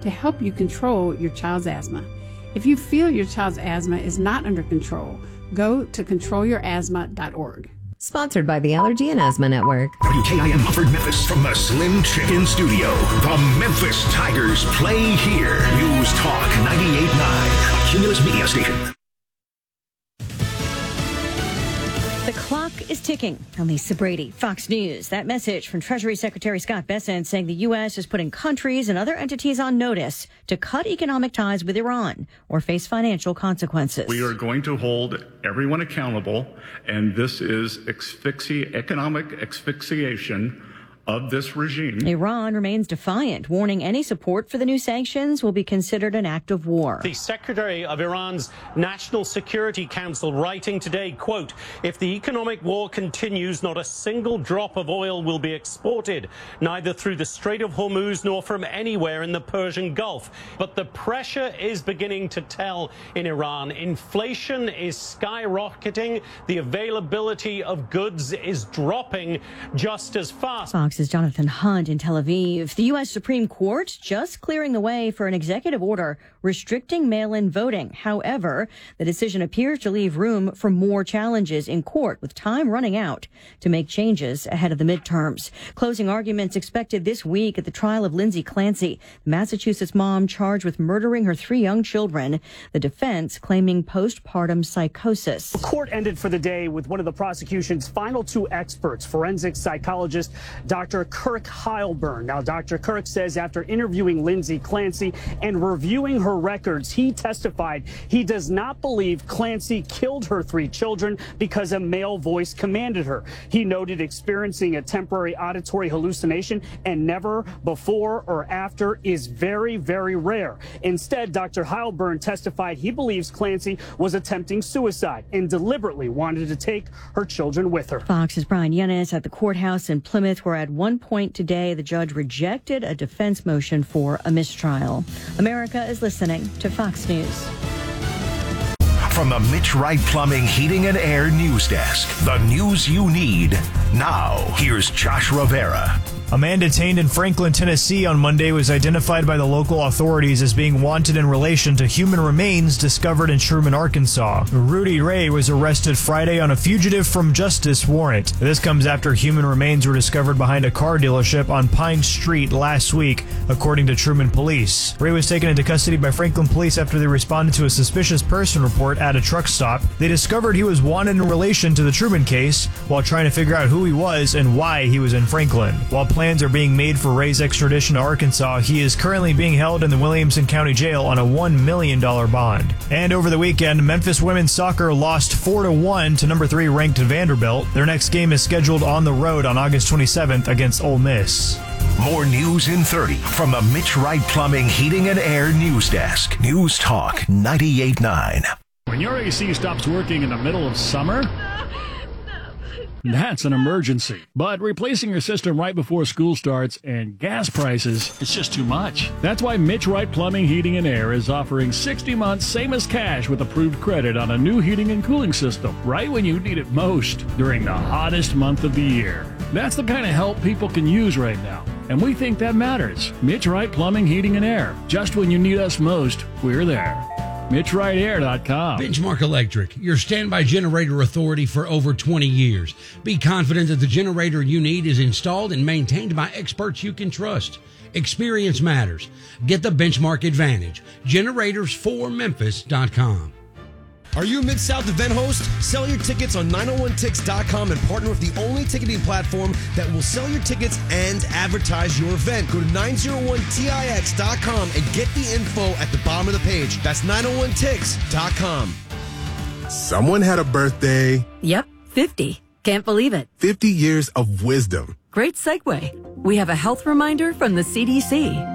to help you control your child's asthma. If you feel your child's asthma is not under control, go to controlyourasthma.org. Sponsored by the Allergy and Asthma Network. WKIM Hufford Memphis from the Slim Chicken Studio. The Memphis Tigers play here. News Talk 98.9, a Cumulus Media Station. The clock is ticking. I'm Lisa Brady, Fox News. That message from Treasury Secretary Scott Bessent saying the U.S. is putting countries and other entities on notice to cut economic ties with Iran or face financial consequences. We are going to hold everyone accountable, and this is economic asphyxiation of this regime. Iran remains defiant, warning any support for the new sanctions will be considered an act of war. The Secretary of Iran's National Security Council writing today, quote, if the economic war continues, not a single drop of oil will be exported, neither through the Strait of Hormuz nor from anywhere in the Persian Gulf. But the pressure is beginning to tell in Iran. Inflation is skyrocketing. The availability of goods is dropping just as fast. Fox's Jonathan Hunt in Tel Aviv. The U.S. Supreme Court just clearing the way for an executive order restricting mail-in voting. However, the decision appears to leave room for more challenges in court, with time running out to make changes ahead of the midterms. Closing arguments expected this week at the trial of Lindsay Clancy, the Massachusetts mom charged with murdering her 3 young children, the defense claiming postpartum psychosis. The court ended for the day with one of the prosecution's final 2 experts, forensic psychologist Dr. Kirk Heilburn. Now, Dr. Kirk says after interviewing Lindsay Clancy and reviewing her records, he testified he does not believe Clancy killed her 3 children because a male voice commanded her. He noted experiencing a temporary auditory hallucination and never before or after is very, very rare. Instead, Dr. Heilburn testified he believes Clancy was attempting suicide and deliberately wanted to take her children with her. Fox's Brian Yennis at the courthouse in Plymouth, where at one point today the judge rejected a defense motion for a mistrial. America is listening to Fox News. From the Mitch Wright Plumbing, Heating and Air News Desk, the news you need now. Here's Josh Rivera. A man detained in Franklin, Tennessee on Monday was identified by the local authorities as being wanted in relation to human remains discovered in Truman, Arkansas. Rudy Ray was arrested Friday on a fugitive from justice warrant. This comes after human remains were discovered behind a car dealership on Pine Street last week, according to Truman police. Ray was taken into custody by Franklin police after they responded to a suspicious person report at a truck stop. They discovered he was wanted in relation to the Truman case while trying to figure out who he was and why he was in Franklin. While plans are being made for Ray's extradition to Arkansas, he is currently being held in the Williamson County Jail on a $1 million bond. And over the weekend, Memphis women's soccer lost 4-1 to number 3 ranked Vanderbilt. Their next game is scheduled on the road on August 27th against Ole Miss. More news in 30 from the Mitch Wright Plumbing, Heating and Air News Desk. News Talk 98.9. When your AC stops working in the middle of summer, that's an emergency. But replacing your system right before school starts and gas prices, it's just too much. That's why Mitch Wright Plumbing, Heating and Air is offering 60 months same as cash with approved credit on a new heating and cooling system right when you need it most during the hottest month of the year. That's the kind of help people can use right now, and we think that matters. Mitch Wright Plumbing, Heating and Air. Just when you need us most, we're there. MitchWrightAir.com. Benchmark Electric, your standby generator authority for over 20 years. Be confident that the generator you need is installed and maintained by experts you can trust. Experience matters. Get the Benchmark advantage. Generatorsformemphis.com. Are you a Mid-South event host? Sell your tickets on 901tix.com and partner with the only ticketing platform that will sell your tickets and advertise your event. Go to 901tix.com and get the info at the bottom of the page. That's 901tix.com. Someone had a birthday. Yep, 50. Can't believe it. 50 years of wisdom. Great segue. We have a health reminder from the CDC.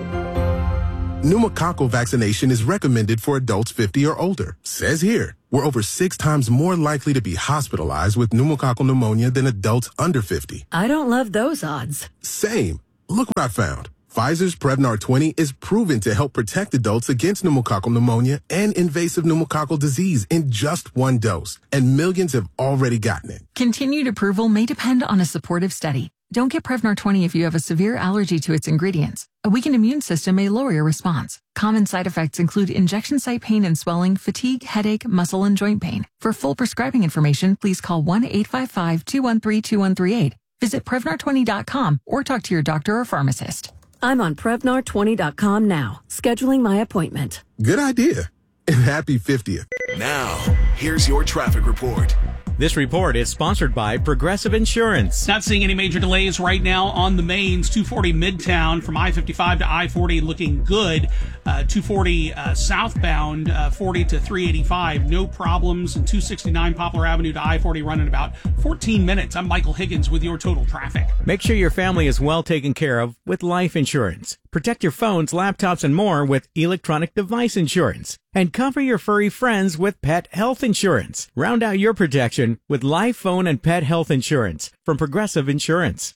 Pneumococcal vaccination is recommended for adults 50 or older. Says here, we're over 6 times more likely to be hospitalized with pneumococcal pneumonia than adults under 50. I don't love those odds. Same. Look what I found. Pfizer's Prevnar 20 is proven to help protect adults against pneumococcal pneumonia and invasive pneumococcal disease in just 1 dose. And millions have already gotten it. Continued approval may depend on a supportive study. Don't get Prevnar 20 if you have a severe allergy to its ingredients. A weakened immune system may lower your response. Common side effects include injection site pain and swelling, fatigue, headache, muscle, and joint pain. For full prescribing information, please call 1-855-213-2138. Visit Prevnar20.com or talk to your doctor or pharmacist. I'm on Prevnar20.com now, scheduling my appointment. Good idea. And happy 50th. Now, here's your traffic report. This report is sponsored by Progressive Insurance. Not seeing any major delays right now on the mains. 240 Midtown from I-55 to I-40 looking good. 240 southbound, 40 to 385. No problems. And 269 Poplar Avenue to I-40 running about 14 minutes. I'm Michael Higgins with your total traffic. Make sure your family is well taken care of with life insurance. Protect your phones, laptops, and more with electronic device insurance. And cover your furry friends with pet health insurance. Round out your protection with life, phone, and pet health insurance from Progressive Insurance.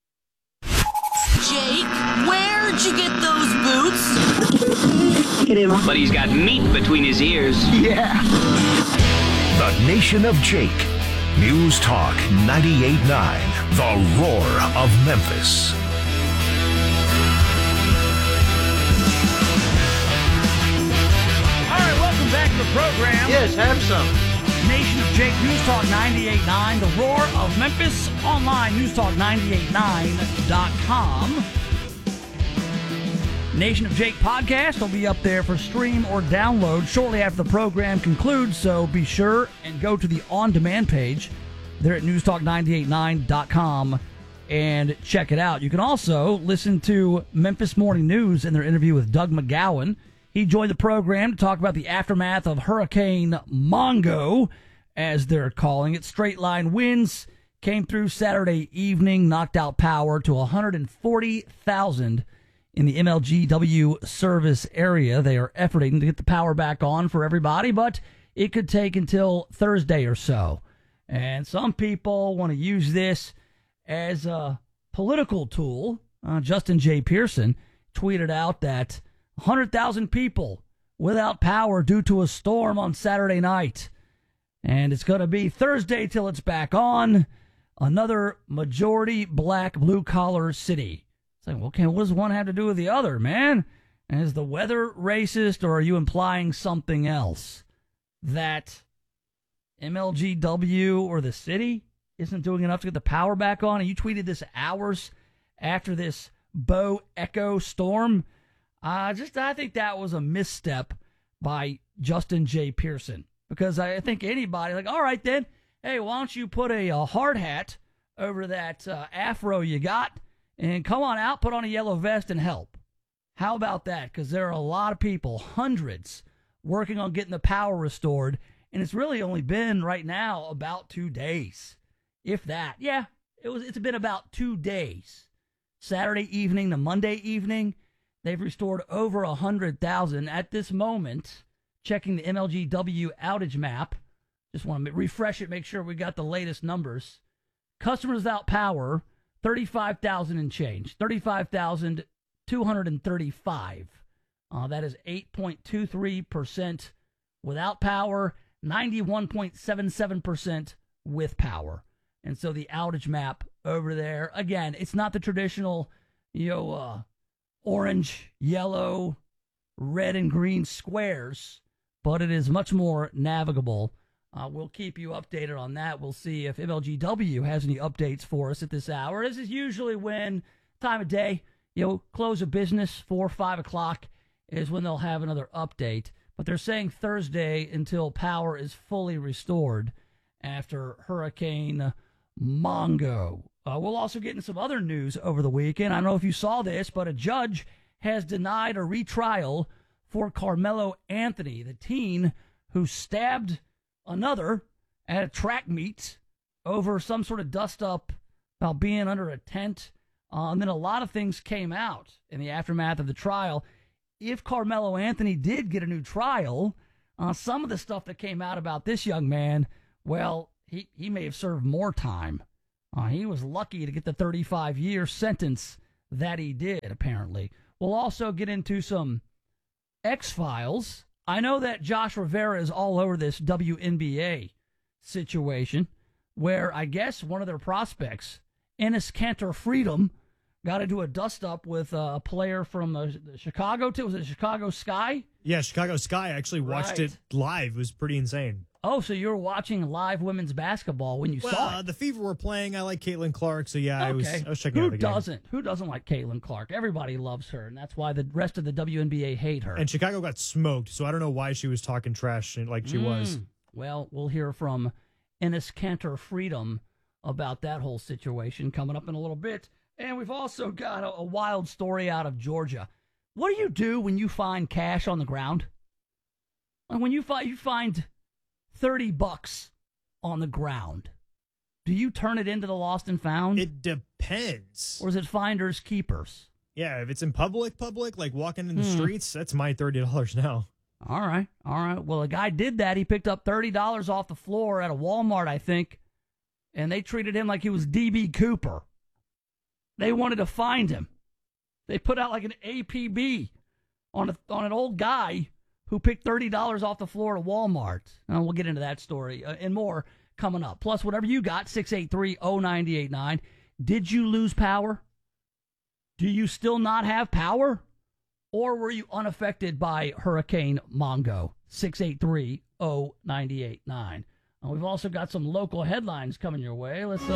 Jake, where'd you get those boots? But he's got meat between his ears. Yeah. The Nation of Jake. News Talk 98.9. The Roar of Memphis. Back to the program. Yes, have some. Nation of Jake, News Talk 98.9, the Roar of Memphis, online, newstalk989.com. Nation of Jake podcast will be up there for stream or download shortly after the program concludes, so be sure and go to the on-demand page there at newstalk989.com and check it out. You can also listen to Memphis Morning News in their interview with Doug McGowan. He joined the program to talk about the aftermath of Hurricane Mongo, as they're calling it. Straight line winds came through Saturday evening, knocked out power to 140,000 in the MLGW service area. They are efforting to get the power back on for everybody, but it could take until Thursday or so. And some people want to use this as a political tool. Justin J. Pearson tweeted out that 100,000 people without power due to a storm on Saturday night. And it's going to be Thursday till it's back on. Another majority black blue-collar city. It's like, okay, what does one have to do with the other, man? And is the weather racist, or are you implying something else? That MLGW or the city isn't doing enough to get the power back on? And you tweeted this hours after this Bo Echo storm. I think that was a misstep by Justin J. Pearson, because I think anybody, like, all right then, hey, why don't you put a hard hat over that afro you got and come on out, put on a yellow vest and help. How about that? Because there are a lot of people, hundreds, working on getting the power restored, and it's really only been right now about 2 days, if that. Yeah, it's been about 2 days. Saturday evening to Monday evening. They've restored over 100,000 at this moment. Checking the MLGW outage map. Just want to refresh it, make sure we got the latest numbers. Customers without power, 35,000 and change. 35,235. That is 8.23% without power, 91.77% with power. And so the outage map over there, again, it's not the traditional, orange, yellow, red, and green squares, but it is much more navigable. We'll keep you updated on that. We'll see if MLGW has any updates for us at this hour. This is usually when, time of day, close of business, 4 or 5 o'clock is when they'll have another update. But they're saying Thursday until power is fully restored after Hurricane Mongo. We'll also get into some other news over the weekend. I don't know if you saw this, but a judge has denied a retrial for Carmelo Anthony, the teen who stabbed another at a track meet over some sort of dust-up about being under a tent. And then a lot of things came out in the aftermath of the trial. If Carmelo Anthony did get a new trial, some of the stuff that came out about this young man, well, he may have served more time. He was lucky to get the 35-year sentence that he did, apparently. We'll also get into some X-Files. I know that Josh Rivera is all over this WNBA situation, where I guess one of their prospects Enes Kanter Freedom got into a dust-up with a player from the Chicago team. Was it Chicago Sky? Yeah, Chicago Sky. I actually watched it live. It was pretty insane. Oh, so you were watching live women's basketball when you saw it? The Fever were playing. I like Caitlin Clark, so yeah, okay. I was checking out the game. Who doesn't like Caitlin Clark? Everybody loves her, and that's why the rest of the WNBA hate her. And Chicago got smoked, so I don't know why she was talking trash like she was. Well, we'll hear from Enes Kanter Freedom about that whole situation coming up in a little bit. And we've also got a wild story out of Georgia. What do you do when you find cash on the ground? Like when you find $30 on the ground, do you turn it into the lost and found? It depends. Or is it finders keepers? Yeah, if it's in public, like walking in the streets, that's my $30 now. All right. Well, a guy did that. He picked up $30 off the floor at a Walmart, I think, and they treated him like he was D.B. Cooper. They wanted to find him. They put out like an APB on an old guy who picked $30 off the floor at Walmart. We'll get into that story and more coming up. Plus, whatever you got, 683-0989. Did you lose power? Do you still not have power? Or were you unaffected by Hurricane Mongo? 683-0989. We've also got some local headlines coming your way. Let's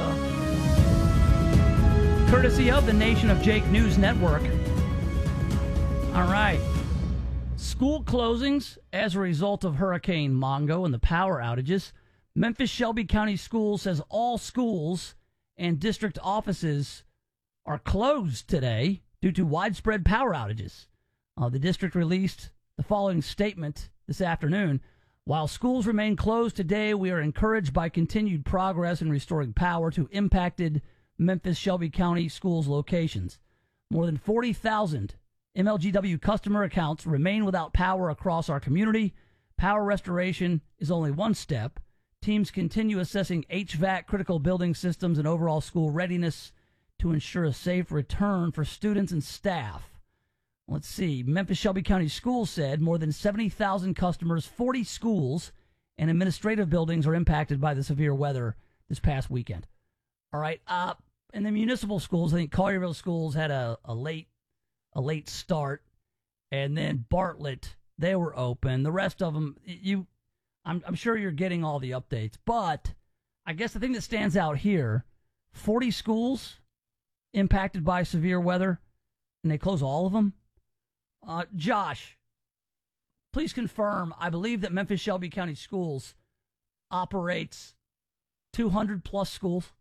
courtesy of the Nation of Jake News Network. All right. School closings as a result of Hurricane Mongo and the power outages. Memphis Shelby County Schools says all schools and district offices are closed today due to widespread power outages. The district released the following statement this afternoon. While schools remain closed today, we are encouraged by continued progress in restoring power to impacted Memphis Shelby County Schools locations. More than 40,000 MLGW customer accounts remain without power across our community. Power restoration is only one step. Teams continue assessing HVAC, critical building systems, and overall school readiness to ensure a safe return for students and staff. Let's see. Memphis Shelby County Schools said more than 70,000 customers, 40 schools, and administrative buildings are impacted by the severe weather this past weekend. All right. In the municipal schools, I think Collierville schools had a late start, and then Bartlett, they were open. The rest of them, I'm sure you're getting all the updates, but I guess the thing that stands out here, 40 schools impacted by severe weather, and they close all of them. Josh, please confirm. I believe that Memphis Shelby County Schools operates 200 plus schools.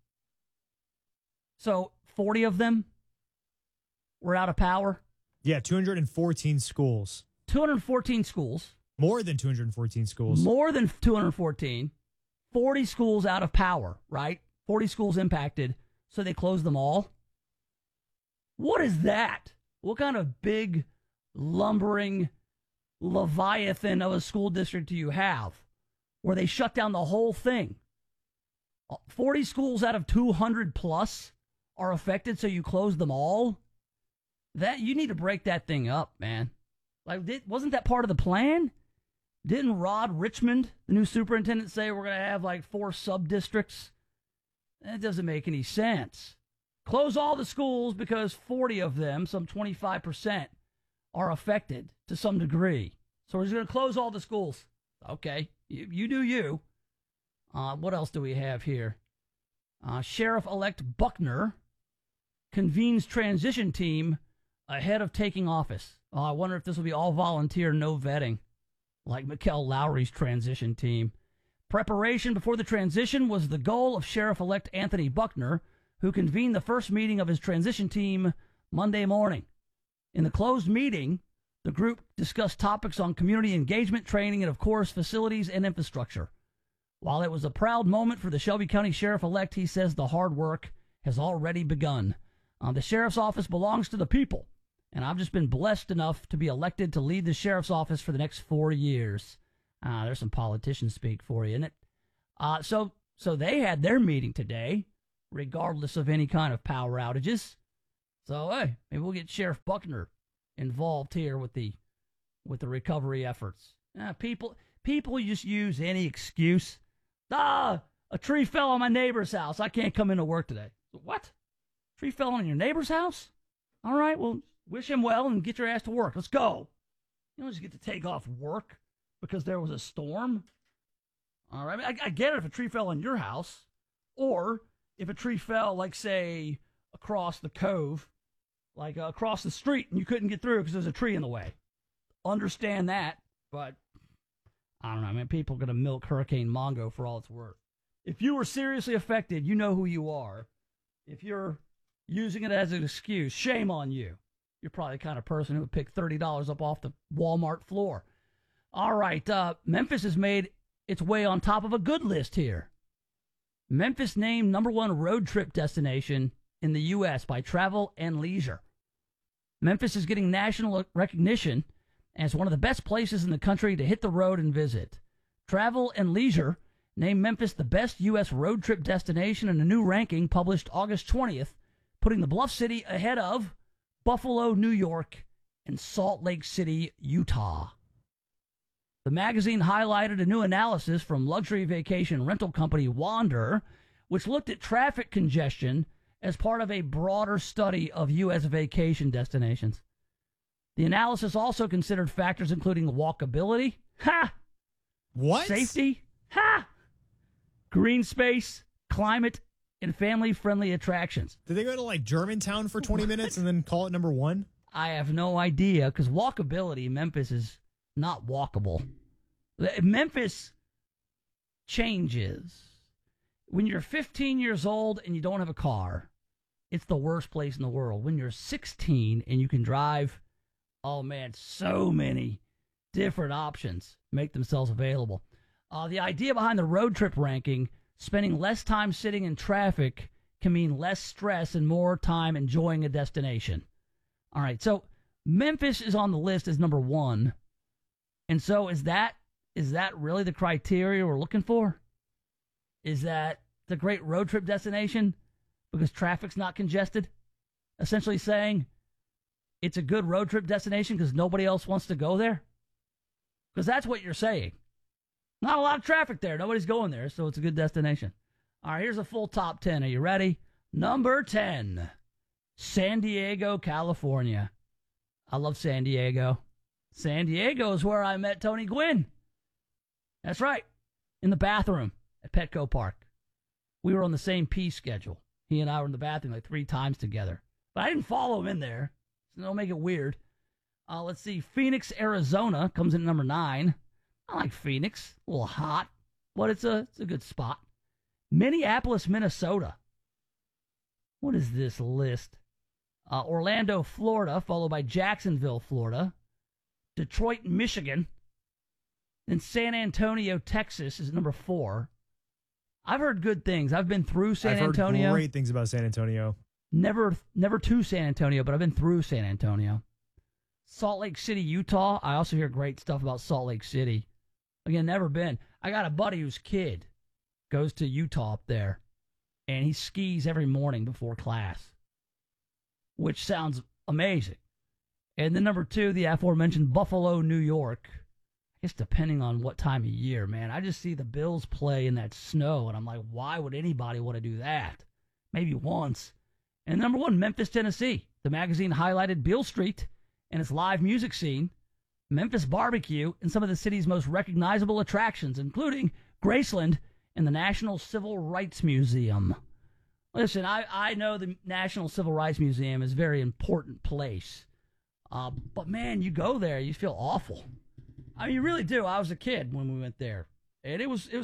So 40 of them were out of power? Yeah, 214 schools. 214 schools. More than 214 schools. More than 214. 40 schools out of power, right? 40 schools impacted, so they closed them all? What is that? What kind of big, lumbering leviathan of a school district do you have where they shut down the whole thing? 40 schools out of 200 plus are affected, so you close them all? That you need to break that thing up, man. Like, wasn't that part of the plan? Didn't Rod Richmond, the new superintendent, say we're going to have like 4 sub-districts? That doesn't make any sense. Close all the schools because 40 of them, some 25%, are affected to some degree. So we're just going to close all the schools. Okay, you do you. What else do we have here? Sheriff-elect Buckner convenes transition team ahead of taking office. I wonder if this will be all volunteer, no vetting, like Mikkel Lowry's transition team. Preparation before the transition was the goal of Sheriff-elect Anthony Buckner, who convened the first meeting of his transition team Monday morning. In the closed meeting, the group discussed topics on community engagement, training, and, of course, facilities and infrastructure. While it was a proud moment for the Shelby County Sheriff-elect, he says the hard work has already begun. The Sheriff's Office belongs to the people, and I've just been blessed enough to be elected to lead the Sheriff's Office for the next 4 years. There's some politician speak for you, isn't it? So they had their meeting today, regardless of any kind of power outages. So, hey, maybe we'll get Sheriff Buckner involved here with the recovery efforts. People just use any excuse. A tree fell on my neighbor's house. I can't come into work today. What? Tree fell on your neighbor's house? All right, well, wish him well and get your ass to work. Let's go. You don't just get to take off work because there was a storm. All right, I get it if a tree fell on your house, or if a tree fell, like, say, across the cove, like across the street, and you couldn't get through because there's a tree in the way. Understand that, but I don't know, man. People are going to milk Hurricane Mongo for all it's worth. If you were seriously affected, you know who you are. If you're using it as an excuse, shame on you. You're probably the kind of person who would pick $30 up off the Walmart floor. All right, Memphis has made its way on top of a good list here. Memphis named #1 road trip destination in the U.S. by Travel and Leisure. Memphis is getting national recognition as one of the best places in the country to hit the road and visit. Travel and Leisure named Memphis the best U.S. road trip destination in a new ranking published August 20th, putting the Bluff City ahead of Buffalo, New York, and Salt Lake City, Utah. The magazine highlighted a new analysis from luxury vacation rental company Wander, which looked at traffic congestion as part of a broader study of U.S. vacation destinations. The analysis also considered factors including walkability, safety, green space, climate, and family-friendly attractions. Did they go to like Germantown for 20 minutes and then call it #1? I have no idea, because walkability in Memphis is not walkable. Memphis changes. When you're 15 years old and you don't have a car, it's the worst place in the world. When you're 16 and you can drive, oh man, so many different options make themselves available. The idea behind the road trip ranking, spending less time sitting in traffic can mean less stress and more time enjoying a destination. All right, so Memphis is on the list as #1. And so is that really the criteria we're looking for? Is that the great road trip destination because traffic's not congested? Essentially saying it's a good road trip destination because nobody else wants to go there? Because that's what you're saying. Not a lot of traffic there. Nobody's going there, so it's a good destination. All right, here's a full top 10. Are you ready? Number 10, San Diego, California. I love San Diego. San Diego is where I met Tony Gwynn. That's right, in the bathroom at Petco Park. We were on the same pee schedule. He and I were in the bathroom like 3 times together. But I didn't follow him in there, so don't make it weird. Let's see, Phoenix, Arizona comes in #9. I like Phoenix. A little hot, but it's a good spot. Minneapolis, Minnesota. What is this list? Orlando, Florida, followed by Jacksonville, Florida. Detroit, Michigan. Then San Antonio, Texas is #4. I've heard good things. I've been through San Antonio. I've heard great things about San Antonio. Never to San Antonio, but I've been through San Antonio. Salt Lake City, Utah. I also hear great stuff about Salt Lake City. Again, never been. I got a buddy whose kid goes to Utah up there, and he skis every morning before class, which sounds amazing. And then #2, the aforementioned Buffalo, New York. I guess depending on what time of year, man. I just see the Bills play in that snow, and I'm like, why would anybody want to do that? Maybe once. And #1, Memphis, Tennessee. The magazine highlighted Beale Street and its live music scene, Memphis barbecue, and some of the city's most recognizable attractions, including Graceland and the National Civil Rights Museum. Listen, I know the National Civil Rights Museum is a very important place. But man, you go there, you feel awful. I mean, you really do. I was a kid when we went there, and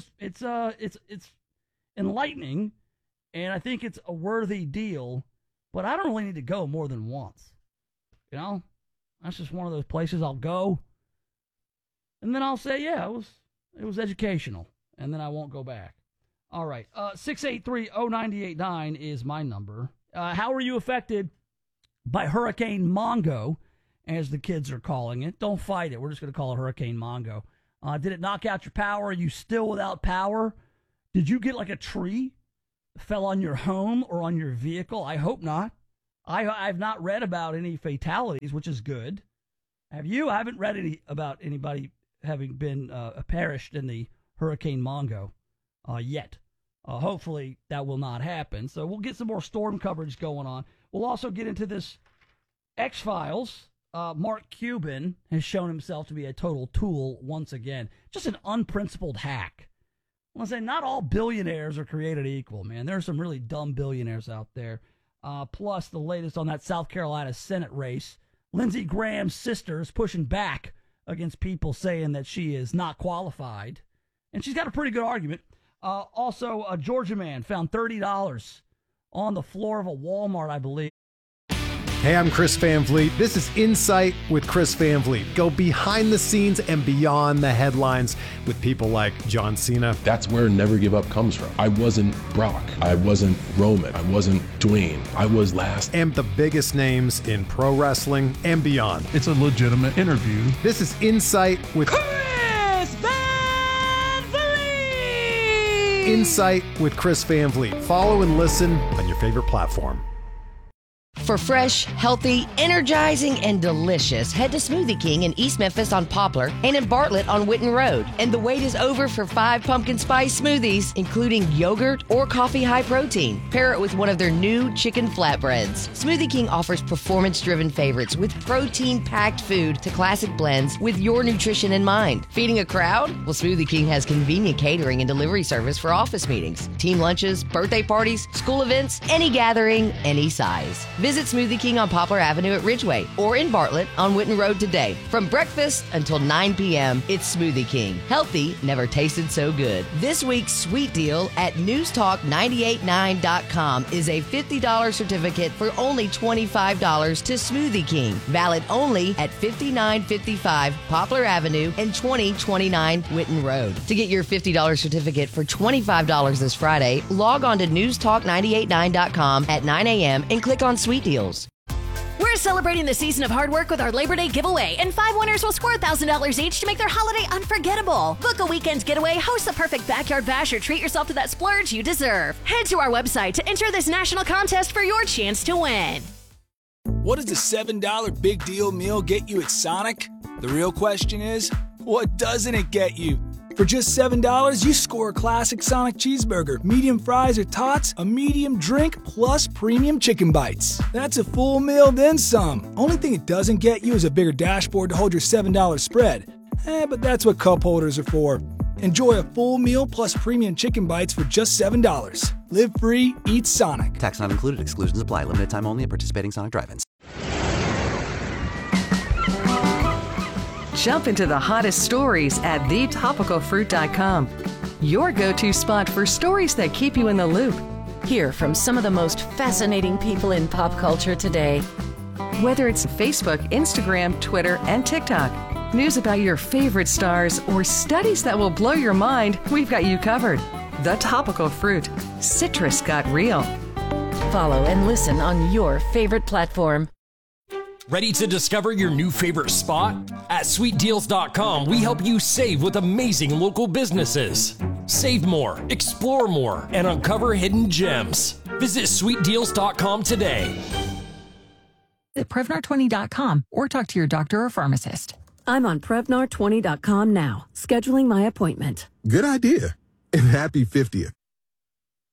it's enlightening, and I think it's a worthy deal. But I don't really need to go more than once. You know, that's just one of those places I'll go, and then I'll say, yeah, it was educational, and then I won't go back. All right, 683-0989 is my number. How were you affected by Hurricane Mongo, as the kids are calling it? Don't fight it. We're just going to call it Hurricane Mongo. Did it knock out your power? Are you still without power? Did you get like a tree fell on your home or on your vehicle? I hope not. I've not read about any fatalities, which is good. Have you? I haven't read about anybody having been perished in the Hurricane Mongo yet. Hopefully that will not happen. So we'll get some more storm coverage going on. We'll also get into this X-Files. Mark Cuban has shown himself to be a total tool once again. Just an unprincipled hack. I want to say not all billionaires are created equal, man. There are some really dumb billionaires out there. Plus, the latest on that South Carolina Senate race. Lindsey Graham's sister is pushing back against people saying that she is not qualified. And she's got a pretty good argument. Also, a Georgia man found $30 on the floor of a Walmart, I believe. Hey, I'm Chris Van Vliet. This is Insight with Chris Van Vliet. Go behind the scenes and beyond the headlines with people like John Cena. That's where Never Give Up comes from. I wasn't Brock. I wasn't Roman. I wasn't Dwayne. I was last. And the biggest names in pro wrestling and beyond. It's a legitimate interview. This is Insight with Chris Van Vliet! Insight with Chris Van Vliet. Follow and listen on your favorite platform. For fresh, healthy, energizing, and delicious, head to Smoothie King in East Memphis on Poplar and in Bartlett on Witten Road. And the wait is over for 5 pumpkin spice smoothies, including yogurt or coffee high protein. Pair it with one of their new chicken flatbreads. Smoothie King offers performance-driven favorites with protein-packed food to classic blends with your nutrition in mind. Feeding a crowd? Well, Smoothie King has convenient catering and delivery service for office meetings, team lunches, birthday parties, school events, any gathering, any size. Visit Smoothie King on Poplar Avenue at Ridgeway or in Bartlett on Witten Road today. From breakfast until 9 p.m., it's Smoothie King. Healthy never tasted so good. This week's sweet deal at newstalk989.com is a $50 certificate for only $25 to Smoothie King. Valid only at 5955 Poplar Avenue and 2029 Witten Road. To get your $50 certificate for $25 this Friday, log on to newstalk989.com at 9 a.m. and click on Sweet Deals. We're celebrating the season of hard work with our Labor Day giveaway, and 5 winners will score $1,000 each to make their holiday unforgettable. Book a weekend getaway, host the perfect backyard bash, or treat yourself to that splurge you deserve. Head to our website to enter this national contest for your chance to win. What does the $7 Big Deal Meal get you at Sonic? The real question is, what doesn't it get you? For just $7, you score a classic Sonic cheeseburger, medium fries or tots, a medium drink, plus premium chicken bites. That's a full meal, then some. Only thing it doesn't get you is a bigger dashboard to hold your $7 spread. But that's what cup holders are for. Enjoy a full meal plus premium chicken bites for just $7. Live free, eat Sonic. Tax not included. Exclusions apply. Limited time only at participating Sonic drive-ins. Jump into the hottest stories at thetopicalfruit.com. Your go-to spot for stories that keep you in the loop. Hear from some of the most fascinating people in pop culture today. Whether it's Facebook, Instagram, Twitter, and TikTok, news about your favorite stars, or studies that will blow your mind, we've got you covered. The Topical Fruit. Citrus got real. Follow and listen on your favorite platform. Ready to discover your new favorite spot? At SweetDeals.com, we help you save with amazing local businesses. Save more, explore more, and uncover hidden gems. Visit SweetDeals.com today. At Prevnar20.com or talk to your doctor or pharmacist. I'm on Prevnar20.com now, scheduling my appointment. Good idea. And happy 50th.